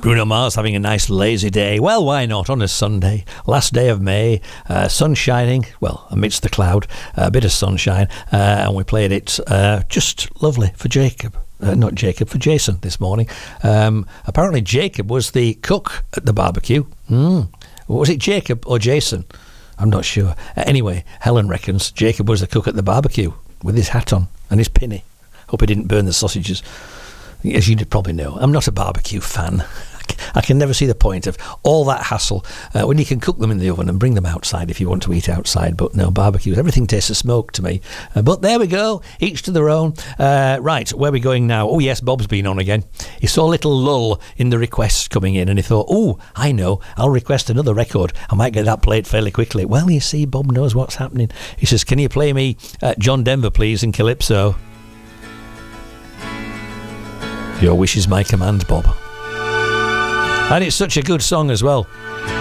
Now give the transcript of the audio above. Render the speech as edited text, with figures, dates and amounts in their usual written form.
Bruno Mars having a nice lazy day. Well, why not on a Sunday? Last day of May, sun shining, well, amidst the cloud, a bit of sunshine, and we played it just lovely for Jacob. For Jason this morning. Apparently Jacob was the cook at the barbecue. Was it Jacob or Jason? I'm not sure. Anyway, Helen reckons Jacob was the cook at the barbecue with his hat on and his pinny. Hope he didn't burn the sausages. As you probably know, I'm not a barbecue fan. I can never see the point of all that hassle when you can cook them in the oven and bring them outside if you want to eat outside. But no, barbecues, everything tastes of smoke to me. But there we go, each to their own. Right, where are we going now? Oh yes, Bob's been on again. He saw a little lull in the requests coming in and he thought, oh, I know, I'll request another record. I might get that played fairly quickly. Well, you see, Bob knows what's happening. He says, can you play me John Denver, please, in Calypso? Your wish is my command, Bob. And it's such a good song as well.